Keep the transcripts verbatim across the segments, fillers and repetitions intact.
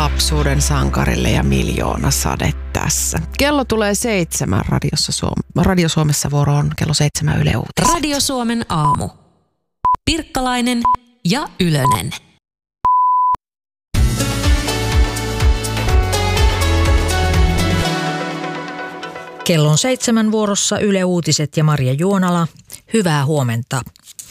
lapsuuden sankarille ja miljoona sade tässä. Kello tulee seitsemän radiossa Suom- Radio Suomessa vuoroon kello seitsemän Yle Uutiset. Radio Suomen aamu. Pirkkalainen ja Ylönen. Kello on seitsemän vuorossa Yle Uutiset ja Marja Juonala. Hyvää huomenta.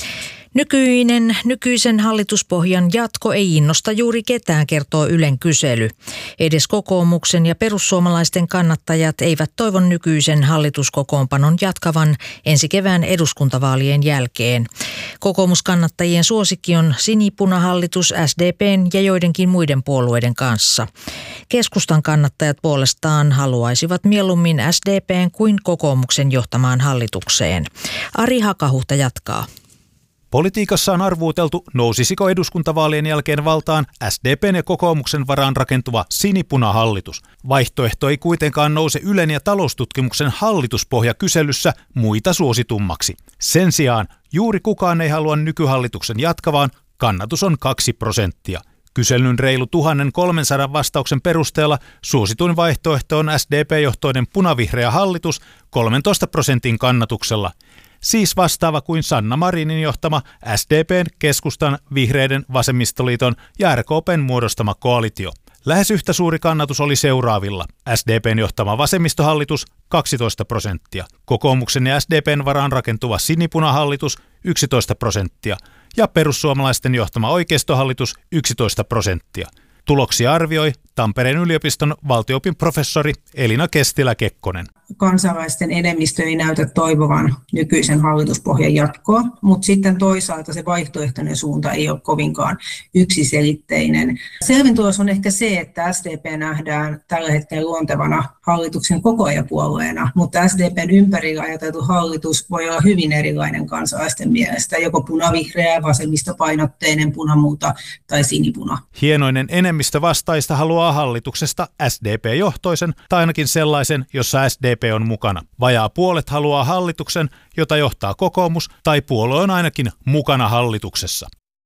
Nykyinen, nykyisen hallituspohjan jatko ei innosta juuri ketään, kertoo Ylen kysely. Edes kokoomuksen ja perussuomalaisten kannattajat eivät toivon nykyisen hallituskokoonpanon jatkavan ensi kevään eduskuntavaalien jälkeen. Kokoomuskannattajien suosikki on sinipunahallitus S D P:n ja joidenkin muiden puolueiden kanssa. Keskustan kannattajat puolestaan haluaisivat mieluummin S D P:n kuin kokoomuksen johtamaan hallitukseen. Ari Hakahuhta jatkaa. Politiikassa on arvuuteltu, nousisiko eduskuntavaalien jälkeen valtaan S D P:n ja kokoomuksen varaan rakentuva sinipunahallitus. Vaihtoehto ei kuitenkaan nouse Ylen ja taloustutkimuksen hallituspohjakyselyssä muita suositummaksi. Sen sijaan juuri kukaan ei halua nykyhallituksen jatkavaan, kannatus on kaksi prosenttia. Kyselyn reilu tuhatkolmesataa vastauksen perusteella suosituin vaihtoehto on S D P-johtoinen punavihreä hallitus kolmentoista prosentin kannatuksella. Siis vastaava kuin Sanna Marinin johtama S D P:n, Keskustan, Vihreiden, Vasemmistoliiton ja R K P:n muodostama koalitio. Lähes yhtä suuri kannatus oli seuraavilla. S D P:n johtama vasemmistohallitus kaksitoista prosenttia, kokoomuksen ja S D P:n varaan rakentuva sinipunahallitus yksitoista prosenttia ja perussuomalaisten johtama oikeistohallitus yksitoista prosenttia. Tuloksia arvioi Tampereen yliopiston valtio-opin professori Elina Kestilä-Kekkonen. Kansalaisten enemmistö ei näytä toivovan nykyisen hallituspohjan jatkoa, mutta sitten toisaalta se vaihtoehtoinen suunta ei ole kovinkaan yksiselitteinen. Selvin tulos on ehkä se, että S D P nähdään tällä hetkellä luontevana hallituksen kokoajapuolueena, mutta S D P:n ympärillä ajateltu hallitus voi olla hyvin erilainen kansalaisten mielestä, joko punavihreä, vasemmistopainotteinen, punamulta tai sinipuna. Hienoinen enemmistö vastaista haluaa hallituksesta S D P-johtoisen tai ainakin sellaisen, jossa S D P on mukana. Vajaa puolet haluaa hallituksen, jota johtaa kokoomus, tai puolue on ainakin mukana hallituksessa.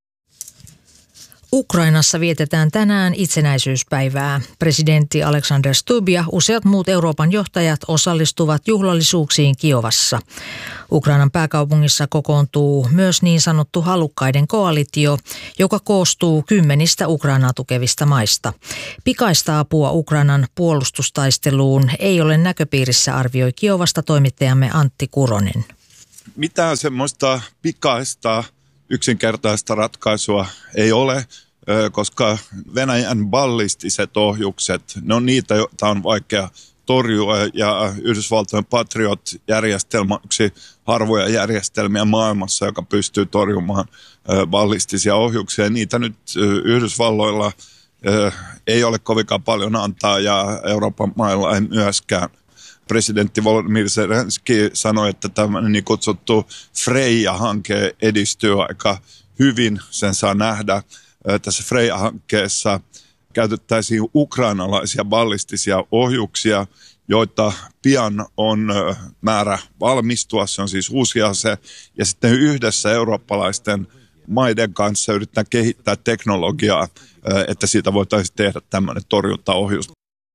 Ukrainassa vietetään tänään itsenäisyyspäivää. Presidentti Alexander Stubb ja useat muut Euroopan johtajat osallistuvat juhlallisuuksiin Kiovassa. Ukrainan pääkaupungissa kokoontuu myös niin sanottu halukkaiden koalitio, joka koostuu kymmenistä Ukrainaa tukevista maista. Pikaista apua Ukrainan puolustustaisteluun ei ole näköpiirissä, arvioi Kiovasta toimittajamme Antti Kuronen. Mitään semmoista pikaista yksinkertaista ratkaisua ei ole, koska Venäjän ballistiset ohjukset, ne on niitä, joita on vaikea torjua, ja Yhdysvaltojen Patriot-järjestelmä on yksi harvoja järjestelmiä maailmassa, joka pystyy torjumaan ballistisia ohjuksia. Niitä nyt Yhdysvalloilla ei ole kovinkaan paljon antaa, ja Euroopan mailla ei myöskään. Presidentti Volodymyr Zelenskyi sanoi, että tämä niin kutsuttu Freja-hanke edistyy aika hyvin. Sen saa nähdä. Tässä Freja-hankkeessa käytettäisiin ukrainalaisia ballistisia ohjuksia, joita pian on määrä valmistua. Se on siis uusi ase. Ja sitten yhdessä eurooppalaisten maiden kanssa yritetään kehittää teknologiaa, että siitä voitaisiin tehdä tämmöinen torjuntaohjus.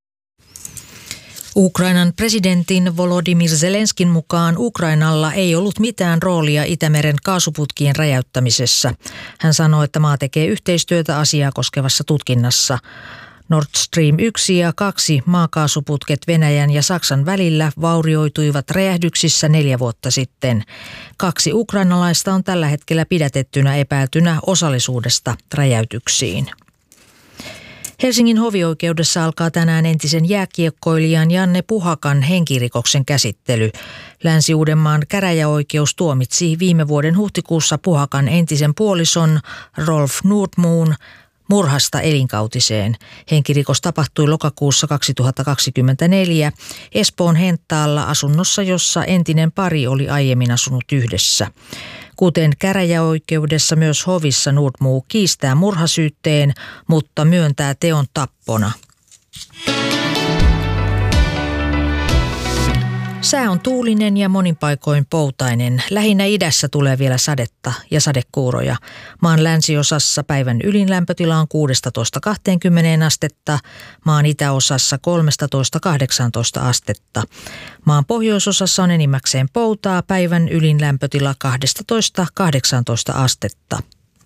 Ukrainan presidentin Volodymyr Zelenskin mukaan Ukrainalla ei ollut mitään roolia Itämeren kaasuputkien räjäyttämisessä. Hän sanoi, että maa tekee yhteistyötä asiaa koskevassa tutkinnassa. Nord Stream yksi ja kaksi maakaasuputket Venäjän ja Saksan välillä vaurioituivat räjähdyksissä neljä vuotta sitten. Kaksi ukrainalaista on tällä hetkellä pidätettynä epäiltynä osallisuudesta räjäytyksiin. Helsingin hovioikeudessa alkaa tänään entisen jääkiekkoilijan Janne Puhakan henkirikoksen käsittely. Länsi-Uudenmaan käräjäoikeus tuomitsi viime vuoden huhtikuussa Puhakan entisen puolison Rolf Nordmoon murhasta elinkautiseen. Henkirikos tapahtui lokakuussa kaksituhattakaksikymmentäneljä Espoon Henttaalla asunnossa, jossa entinen pari oli aiemmin asunut yhdessä. Kuten käräjäoikeudessa, myös hovissa Nordmoo kiistää murhasyytteen, mutta myöntää teon tappona. Sää on tuulinen ja monin paikoin poutainen. Lähinnä idässä tulee vielä sadetta ja sadekuuroja. Maan länsiosassa päivän ylin lämpötila on kuusitoista kaksikymmentä astetta, maan itäosassa kolmetoista kahdeksantoista astetta. Maan pohjoisosassa on enimmäkseen poutaa, päivän ylin lämpötila kaksitoista kahdeksantoista astetta.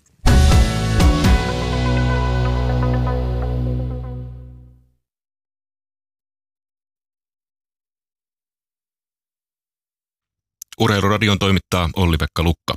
Urheiluradion toimittaa Olli-Pekka Lukka.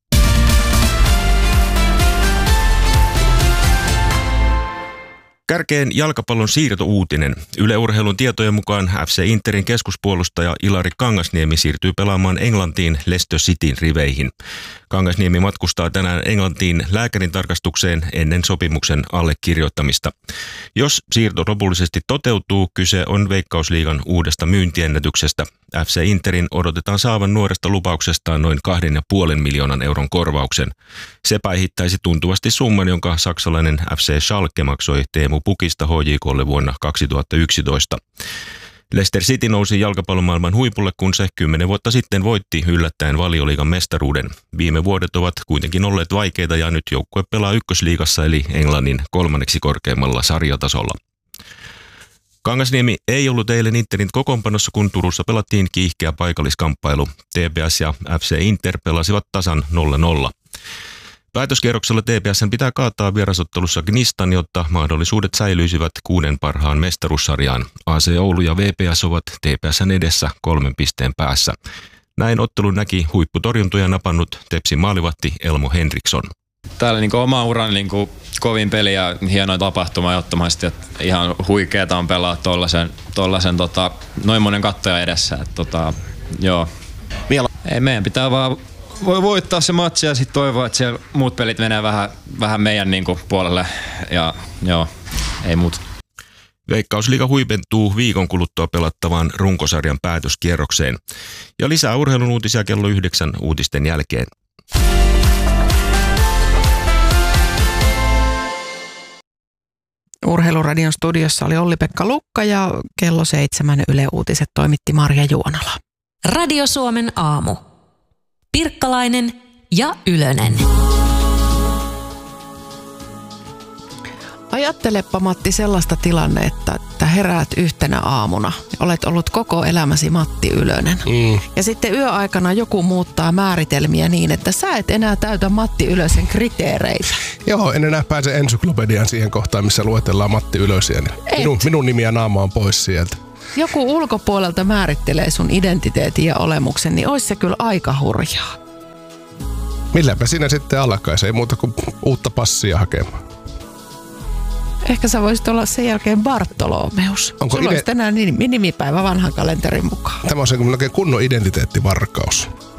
Kärkeen jalkapallon siirtouutinen. Yle Urheilun tietojen mukaan F C Interin keskuspuolustaja Ilari Kangasniemi siirtyy pelaamaan Englantiin Leicester Cityn riveihin. Kangasniemi matkustaa tänään Englantiin lääkärin tarkastukseen ennen sopimuksen allekirjoittamista. Jos siirto lopullisesti toteutuu, kyse on Veikkausliigan uudesta myyntiennätyksestä. F C Interin odotetaan saavan nuoresta lupauksestaan noin kahden ja puolen miljoonan euron korvauksen. Se päihittäisi tuntuvasti summan, jonka saksalainen F C Schalke maksoi Teemu Pukista H J K:lle vuonna kaksituhattayksitoista. Leicester City nousi jalkapallomaailman huipulle, kun se kymmenen vuotta sitten voitti yllättäen Valioliigan mestaruuden. Viime vuodet ovat kuitenkin olleet vaikeita ja nyt joukkue pelaa ykkösliigassa eli Englannin kolmanneksi korkeimmalla sarjatasolla. Kangasniemi ei ollut eilen Interin kokoonpanossa, kun Turussa pelattiin kiihkeä paikalliskamppailu. T P S ja F C Inter pelasivat tasan nolla nolla. Päätöskierroksella T P S:n pitää kaataa vierasottelussa Gnistan, jotta mahdollisuudet säilyisivät kuuden parhaan mestaruussarjaan. A C Oulu ja V P S ovat T P S:n edessä kolmen pisteen päässä. Näin ottelun näki huipputorjuntoja napannut Tepsin maalivahti Elmo Henriksson. Täällä niin oman uran niin kovin peli ja hienoa tapahtuma ehdottomasti. Että ihan huikeeta on pelaa tollasen, tollasen tota, noin monen kattoja edessä. Että, tota, joo. Ei, meidän pitää vaan voi voittaa se matsi ja sitten toivoa, että siellä muut pelit menee vähän, vähän meidän niin puolelle. Ja joo, ei muut. Veikkausliiga huipentuu viikon kuluttua pelattavaan runkosarjan päätöskierrokseen. Ja lisää urheilun uutisia kello yhdeksän uutisten jälkeen. Urheiluradion studiossa oli Olli-Pekka Lukka ja kello seitsemän Yle Uutiset toimitti Marja Juonala. Radio Suomen aamu. Pirkkalainen ja Ylönen. Ajattelepa, Matti, sellaista tilannetta, että heräät yhtenä aamuna. Olet ollut koko elämäsi Matti Ylönen. Mm. Ja sitten yöaikana joku muuttaa määritelmiä niin, että sä et enää täytä Matti Ylösen kriteereitä. Joo, en enää pääse ensyklopediaan siihen kohtaan, missä luetellaan Matti Ylösiä. Minun, minun nimi ja naama on pois sieltä. Joku ulkopuolelta määrittelee sun identiteetin ja olemuksen, niin olisi se kyllä aika hurjaa. Milläpä siinä sitten alkaisi? Ei muuta kuin uutta passia hakemaan. Ehkä sä voisit olla sen jälkeen Bartolomeus. Onko Sulla ide- olisi tänään nimipäivä vanhan kalenterin mukaan. Tämä on se oikein kunnon identiteettivarkaus.